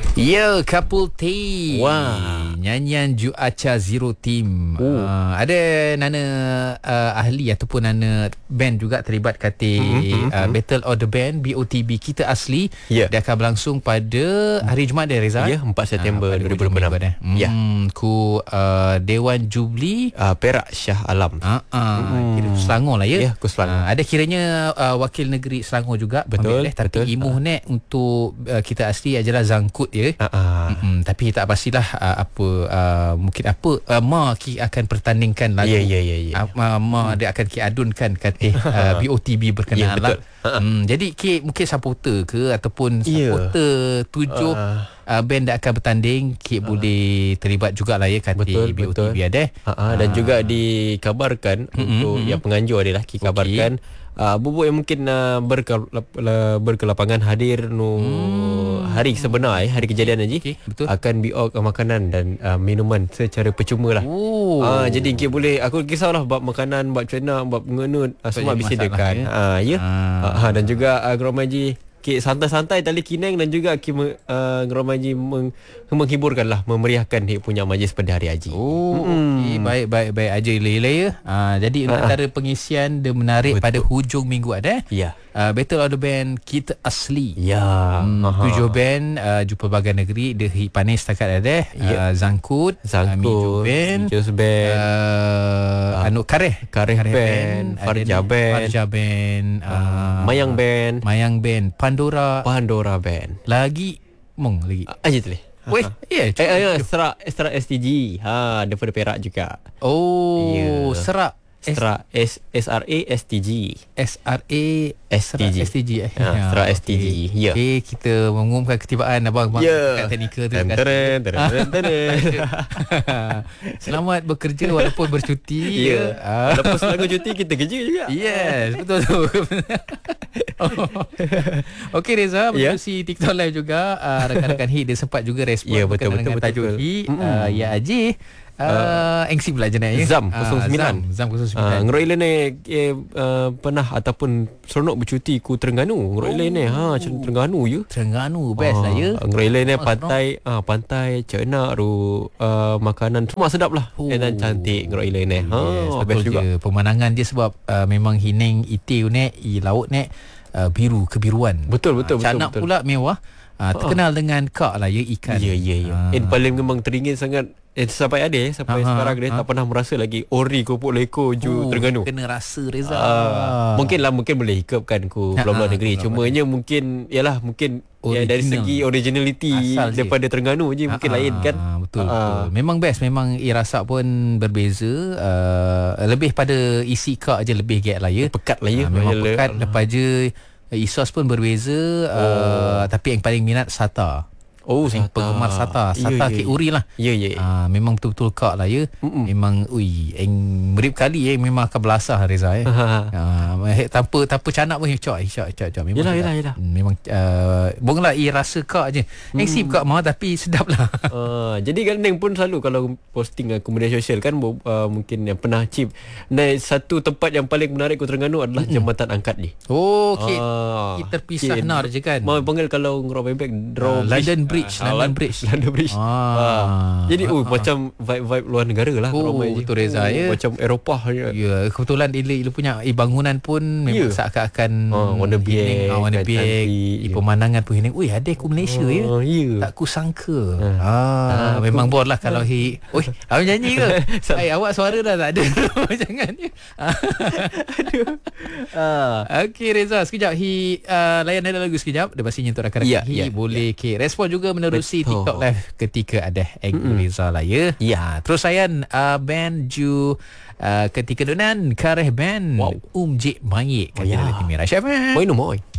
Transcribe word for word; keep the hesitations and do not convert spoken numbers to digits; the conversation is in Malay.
Ya, Couple Tea. Wah. Nyanyian Ju Acha Zero Team. Oh. Uh, ada nana uh, ahli ataupun nana band juga terlibat kata mm-hmm. uh, Battle of the Band B O T B Kita Asli. Yeah. Dia akan berlangsung pada hari Jumaat dia, Reza. Ya, yeah, empat September uh, dua ribu dua puluh enam. Hmm, Ya. Ku uh, Dewan Jubli uh, Perak Shah Alam. Uh, uh, hmm. Kira Selangor lah ya. Ya, ku Selangor. Uh, ada kiranya uh, wakil negeri Selangor juga. Betul, ambil, tapi betul. imuh uh. nek untuk uh, Kita Asli adalah Zangkut ya. Uh-uh. Mm-mm, tapi tak pastilah uh, apa uh, mungkin apa uh, Ma ki akan pertandingkan lagu. Ya ya ya ya. Uh, Ma dia akan ki adunkan kata uh, B O T B berkenaan ya, lah. Hmm, jadi ki mungkin supporter ke ataupun supporter yeah. tujuh uh. Uh, band dah akan bertanding, ki uh. boleh terlibat jugalah ya kata betul, B O T B ada. Uh, uh, dan juga dikabarkan mm-hmm. untuk mm-hmm. yang penganjur adalah ki kabarkan okay. Uh, bubuk yang mungkin uh, berke, berkelapangan hadir no hmm. hari sebenar eh, hari kejadian haji okay, akan biok uh, makanan dan uh, minuman secara percuma lah. Oh. Uh, jadi kita boleh aku kisahlah bab makanan, bab cena, bab mengenut uh, semua disediakan. Ya. Uh, ya. Ah. Uh, uh, dan juga uh, Geromaji Ki santai-santai tali kineng dan juga Ki uh, Geromaji meng, menghiburkanlah, memeriahkan dia punya majlis pada hari haji. Oh, mm. okay. baik baik baik aja Lila ya. Uh, jadi uh, antara pengisian dia menarik betul. Pada hujung minggu ada. Ya. Uh, Battle of the Band Kita Asli. Ya. Hmm, tujuh band uh, jumpa bagai negeri dia panis setakat ada. Ya. Uh, Zangkut, Zangkut, Band, Mijus Band, uh, uh, anu Kareh, Kareh, Kareh Band, Farja Band, Farja Band, uh, Mayang Band, Mayang Band, Pandora, Pandora Band. Lagi mong lagi. Aja tu leh. Weh, ya. Eh, eh, Serak, Serak S T G. Ha, daripada Perak juga. Oh, yeah. Serak. Serak S S R A S T G. S R A S T G. S T G eh. Ha, Serak S T G. Ya. Okay, kita mengumumkan ketibaan abang-abang yeah. kat teknikal tu. Teren, teren, teren. Selamat bekerja walaupun bercuti. Ya. Yeah. Lepas lagu cuti kita kerja juga. Yes, betul tu. Okey Reza, menerusi yeah. TikTok live juga uh, rakan-rakan hit dia sempat juga respon yeah, betul, dengan betul, tajuk betul. hit uh, Ya Haji. Uh, Engsi pula je nak ya. Zam kosong sembilan. Uh, Zam kosong sembilan. Uh, Ngeroi lain ni eh, uh, pernah ataupun seronok bercuti ku Terengganu. Ngeroi lain ni ha Terengganu je. Terengganu best uh, lah ya. Ngeroi lain ni pantai ah uh, pantai cernak ru uh, makanan semua sedap lah. Oh. Dan cantik ngeroi lain ni. Ha yes, best juga. Je. Pemandangan dia sebab uh, memang hining itiu ni i laut ni uh, biru kebiruan. Betul betul uh, betul. Canak betul. pula mewah. Uh, terkenal uh. dengan kak lah ya ikan. Ya ya ya. Uh. Eh paling memang teringin sangat. Eh sampai ada eh sampai uh-huh. sekarang dia uh-huh. tak pernah merasa lagi ori kopok leko ju oh, Terengganu. Kena rasa Reza. Uh, mungkin lah mungkin boleh hikapkan ku pulau-pulau negeri. Cumanya mungkin yalah mungkin ya, dari segi originality asal daripada je. Terengganu je mungkin uh-huh. lain kan. Betul, uh. betul. Memang best, memang ia rasa pun berbeza. Uh, lebih pada isi kak je lebih gap lah ya. Pekat lah ya. Uh, memang Yalah. Pekat lepas je isos pun berbeza oh. uh, tapi yang paling minat Sata. Oh, Sata. Penggemar Sata. Sata Kek Uri lah. Ya, ya. Uh, memang betul-betul kak lah ya. Mm-mm. Memang, ui, yang merip kali eh, memang akan belasah Reza eh. uh, tanpa tanpa canak pun, cok, cok, cok, cok. Memang yelah, yelah, yelah. Memang, uh, bukan lah, ia rasa kak je. Yang mm. sip kak mah, tapi sedap lah. uh, jadi Gandeng pun selalu kalau posting uh, media sosial kan, uh, mungkin yang pernah chip. Nah, satu tempat yang paling menarik ke Terengganu adalah mm-mm. jambatan angkat ni. Oh, okay. Uh, kita terpisah okay. nar je kan. Mau panggil kalau ngerau bebek, draw uh, London Bridge. Uh, London Bridge. London Bridge. Ah. Ah. Jadi oh ah. macam vibe-vibe luar negara lah. Oh, betul Reza oh, ya. Macam Eropah je. Ya, kebetulan dia, dia punya eh, bangunan pun memang yeah. seakan-akan oh, warna biak, oh, warna biak. Eh, pemandangan pun hining. Ui, ada aku Malaysia oh, ya. Yeah. Tak ku sangka. Ah, ah memang aku... bored lah kalau hi. Oi, awak nyanyi ke? Hai, awak suara dah tak ada. Jangan ya. Aduh. Ah. Okey Reza, sekejap hi uh, layan ada lagu sekejap. Dah pastinya untuk rakan-rakan yeah, hi yeah, boleh yeah. okay. respon juga menerusi Betul. TikTok live ketika ada Eng Reza lah ya. Ya, terus sayang uh, band Ju uh, ketika donan Kareh Band wow. Um Jik Mayik oh, ya. Timir Syafan. Moi no moi.